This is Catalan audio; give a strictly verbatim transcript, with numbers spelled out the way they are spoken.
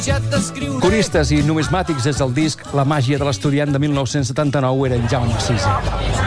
Coristes i numismàtics és el disc La màgia de l'estudiant de mil nou-cents setanta-nou, era en Jaume Sisa.